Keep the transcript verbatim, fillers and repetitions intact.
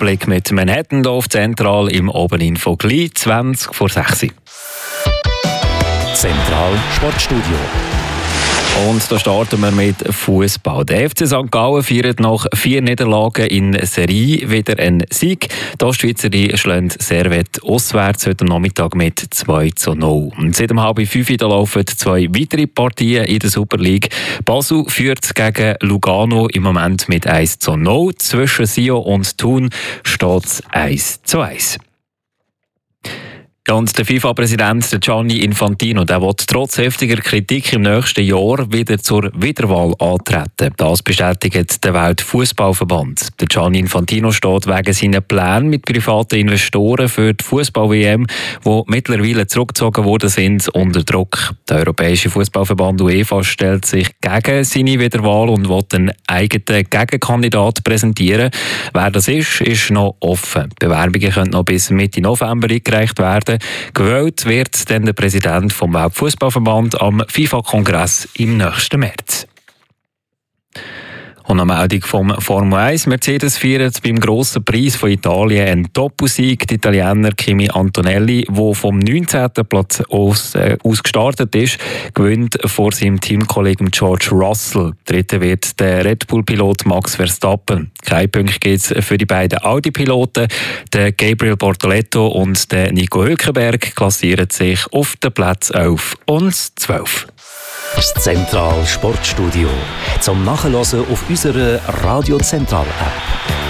Überblick mit Manhattan auf Zentral im Obeninfo gleich zwanzig vor sechs. Zentral Sportstudio. Und da starten wir mit Fußball. Der F C Sankt Gallen feiert nach vier Niederlagen in Serie wieder einen Sieg. Die Ostschweizer schlagen Servette auswärts heute Nachmittag mit zwei zu null. Und seit um halb fünf laufen zwei weitere Partien in der Super League. Basel führt gegen Lugano im Moment mit eins zu null. Zwischen Sion und Thun steht es eins zu eins. Und der FIFA-Präsident Gianni Infantino, der will trotz heftiger Kritik im nächsten Jahr wieder zur Wiederwahl antreten. Das bestätigt der Weltfußballverband. Der Gianni Infantino steht wegen seiner Pläne mit privaten Investoren für die Fußball-W M, die mittlerweile zurückgezogen worden sind, unter Druck. Der Europäische Fußballverband UEFA stellt sich gegen seine Wiederwahl und will einen eigenen Gegenkandidat präsentieren. Wer das ist, ist noch offen. Die Bewerbungen können noch bis Mitte November eingereicht werden. Gewählt wird dann der Präsident vom Weltfußballverband am FIFA-Kongress im nächsten März. Und eine Meldung vom Formel eins. Mercedes feiert beim grossen Preis von Italien einen Doppelsieg. Der Italiener Kimi Antonelli, der vom neunzehnten Platz aus, äh, aus gestartet ist, gewinnt vor seinem Teamkollegen George Russell. Dritter wird der Red Bull-Pilot Max Verstappen. Kein Punkt gibt es für die beiden Audi-Piloten. Der Gabriel Bortoletto und der Nico Hülkenberg klassieren sich auf den Plätzen elf und zwölf. Das Zentral Sportstudio. Zum Nachhören auf unserer Radio Zentral App.